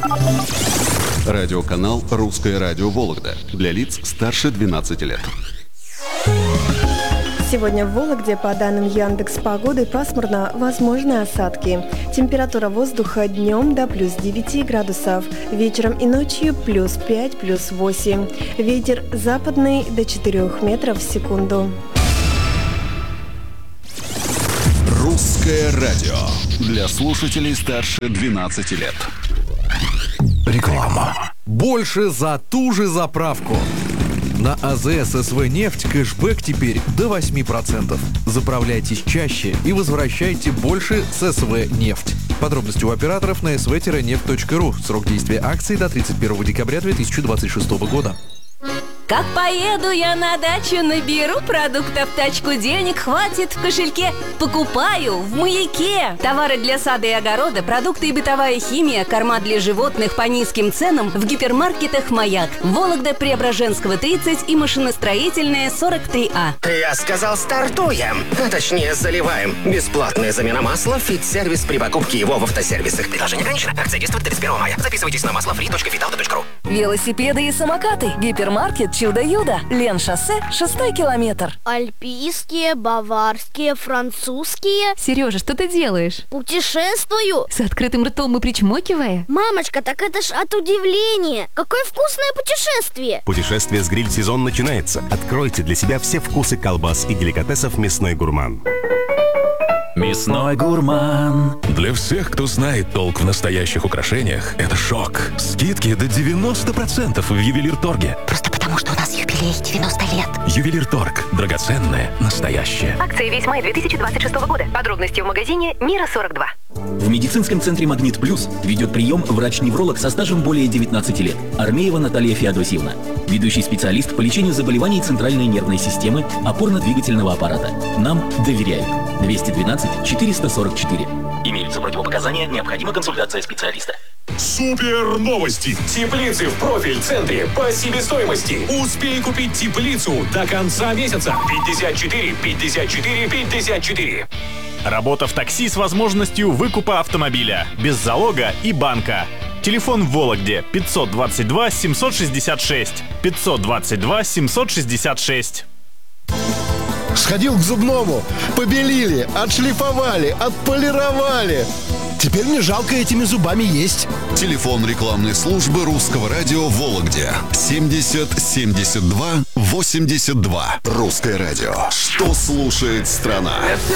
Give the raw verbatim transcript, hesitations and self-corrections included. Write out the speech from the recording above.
Радиоканал «Русское радио Вологда» для лиц старше двенадцати лет. Сегодня в Вологде, по данным Яндекс.Погоды, пасмурно, возможны осадки. Температура воздуха днем до плюс девяти градусов, вечером и ночью плюс пять, плюс восемь. Ветер западный до четырёх метров в секунду. «Русское радио» для слушателей старше двенадцати лет. Реклама. Больше за ту же заправку. На АЗС СВ «Нефть» кэшбэк теперь до восьми процентов. Заправляйтесь чаще и возвращайте больше с СВ «Нефть». Подробности у операторов на эс вэ нефть точка ру. Срок действия акции до тридцать первого декабря две тысячи двадцать шестого года. Как поеду я на дачу, наберу продуктов в тачку, денег хватит в кошельке. Покупаю в «Маяке». Товары для сада и огорода, продукты и бытовая химия, корма для животных по низким ценам в гипермаркетах «Маяк». Вологда, Преображенского, тридцать и машиностроительная, сорок три А. Я сказал, стартуем, а точнее заливаем. Бесплатная замена масла, фит-сервис при покупке его в автосервисах. Предложение ограничено. Акция действует тридцать первого мая. Записывайтесь на маслофри точка фитавто точка ру. Велосипеды и самокаты. Гипермаркет Чудо-Юдо. Лен-шоссе, шестой километр. Альпийские, баварские, французские. Сережа, что ты делаешь? Путешествую. С открытым ртом и причмокивая? Мамочка, так это ж от удивления. Какое вкусное путешествие. Путешествие с гриль-сезон начинается. Откройте для себя все вкусы колбас и деликатесов «Мясной гурман». Мясной гурман. Для всех, кто знает толк в настоящих украшениях, это шок. Скидки до девяноста процентов в Ювелирторге. Просто потому, что у нас юбилей девяносто лет. Ювелирторг. Драгоценное, настоящее. Акция весь май две тысячи двадцать шестого года. Подробности в магазине Мира сорок два. В медицинском центре «Магнит Плюс» ведет прием врач-невролог со стажем более девятнадцати лет. Армеева Наталья Феодосьевна. Ведущий специалист по лечению заболеваний центральной нервной системы, опорно-двигательного аппарата. Нам доверяют. двести двенадцать четыреста сорок четыре. Имеются противопоказания, необходима консультация специалиста. Супер новости! Теплицы в профиль центре по себестоимости. Успей купить теплицу до конца месяца. пятьдесят четыре пятьдесят четыре пятьдесят четыре. Работа в такси с возможностью выкупа автомобиля, без залога и банка. Телефон в Вологде пятьсот двадцать два семьсот шестьдесят шесть. пятьсот двадцать два семьсот шестьдесят шесть. Сходил к зубному, побелили, отшлифовали, отполировали. Теперь мне жалко этими зубами есть. Телефон рекламной службы Русского радио в Вологде семьдесят семьдесят два восемьдесят два. Русское радио. Что слушает страна?